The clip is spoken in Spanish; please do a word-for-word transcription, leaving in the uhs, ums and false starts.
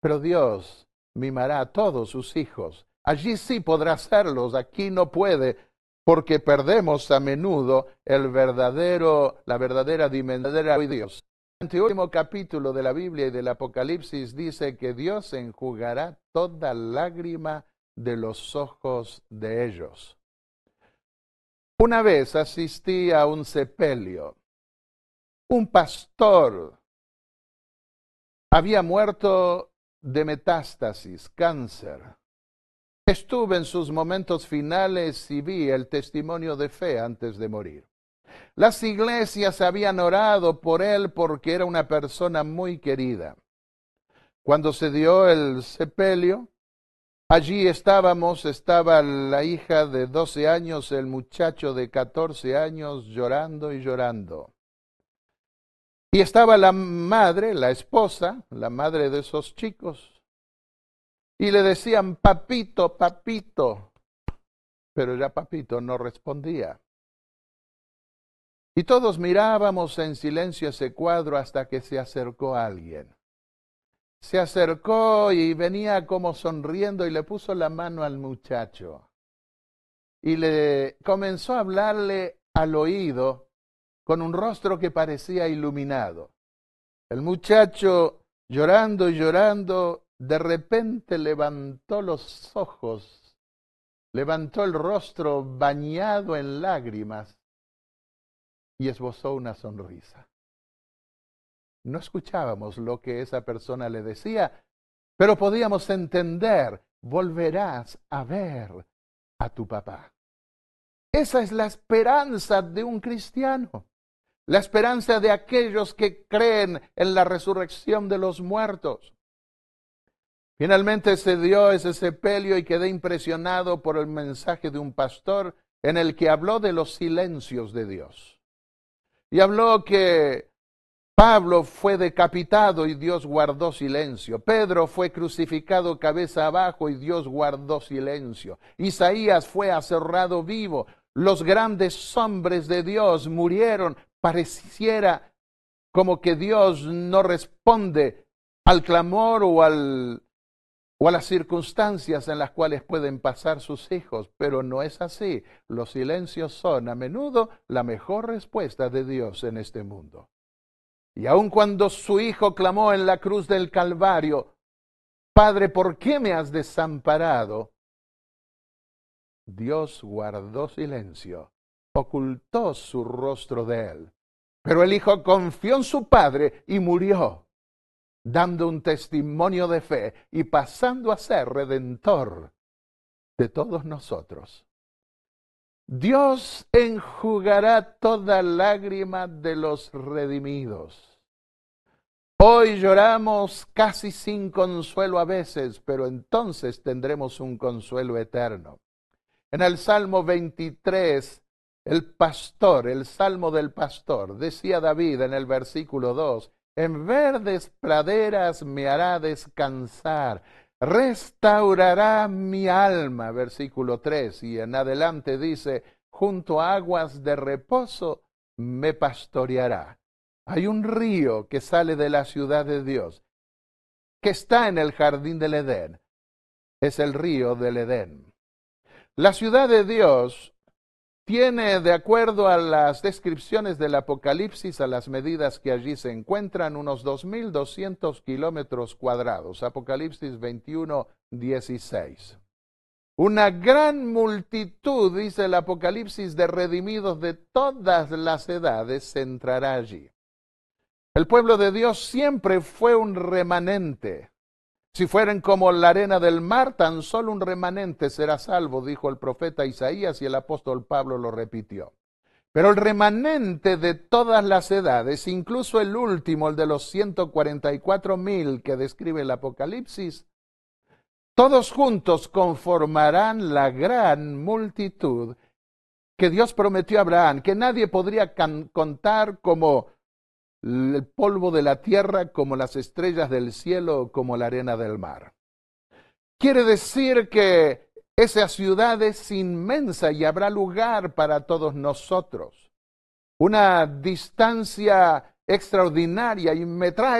Pero Dios mimará a todos sus hijos. Allí sí podrá hacerlos, aquí no puede, porque perdemos a menudo el verdadero, la verdadera dimensión de Dios. En el último capítulo de la Biblia y del Apocalipsis dice que Dios enjugará toda lágrima de los ojos de ellos. Una vez asistí a un sepelio. Un pastor había muerto de metástasis, cáncer. Estuve en sus momentos finales y vi el testimonio de fe antes de morir. Las iglesias habían orado por él porque era una persona muy querida. Cuando se dio el sepelio, allí estábamos, estaba la hija de doce años, el muchacho de catorce años llorando y llorando. Y estaba la madre, la esposa, la madre de esos chicos. Y le decían, papito, papito. Pero ya papito no respondía. Y todos mirábamos en silencio ese cuadro hasta que se acercó alguien. Se acercó y venía como sonriendo y le puso la mano al muchacho. Y le comenzó a hablarle al oído con un rostro que parecía iluminado. El muchacho, llorando y llorando, de repente levantó los ojos, levantó el rostro bañado en lágrimas y esbozó una sonrisa. No escuchábamos lo que esa persona le decía, pero podíamos entender, volverás a ver a tu papá. Esa es la esperanza de un cristiano, la esperanza de aquellos que creen en la resurrección de los muertos. Finalmente se dio ese sepelio y quedé impresionado por el mensaje de un pastor en el que habló de los silencios de Dios. Y habló que Pablo fue decapitado y Dios guardó silencio. Pedro fue crucificado cabeza abajo y Dios guardó silencio. Isaías fue aserrado vivo. Los grandes hombres de Dios murieron. Pareciera como que Dios no responde al clamor o, al, o a las circunstancias en las cuales pueden pasar sus hijos, pero no es así. Los silencios son a menudo la mejor respuesta de Dios en este mundo. Y aun cuando su hijo clamó en la cruz del Calvario, Padre, ¿por qué me has desamparado? Dios guardó silencio, ocultó su rostro de él. Pero el hijo confió en su padre y murió, dando un testimonio de fe y pasando a ser redentor de todos nosotros. Dios enjugará toda lágrima de los redimidos. Hoy lloramos casi sin consuelo a veces, pero entonces tendremos un consuelo eterno. En el Salmo veintitrés, el pastor, el Salmo del pastor, decía David en el versículo dos, en verdes praderas me hará descansar, restaurará mi alma, versículo tres, y en adelante dice, junto a aguas de reposo me pastoreará. Hay un río que sale de la ciudad de Dios, que está en el jardín del Edén. Es el río del Edén. La ciudad de Dios tiene, de acuerdo a las descripciones del Apocalipsis, a las medidas que allí se encuentran, unos dos mil doscientos kilómetros cuadrados. Apocalipsis veintiuno, dieciséis. Una gran multitud, dice el Apocalipsis, de redimidos de todas las edades se entrará allí. El pueblo de Dios siempre fue un remanente. Si fueren como la arena del mar, tan solo un remanente será salvo, dijo el profeta Isaías y el apóstol Pablo lo repitió. Pero el remanente de todas las edades, incluso el último, el de los ciento cuarenta y cuatro mil que describe el Apocalipsis, todos juntos conformarán la gran multitud que Dios prometió a Abraham, que nadie podría contar como el polvo de la tierra, como las estrellas del cielo, como la arena del mar. Quiere decir que esa ciudad es inmensa y habrá lugar para todos nosotros. Una distancia extraordinaria, y me trae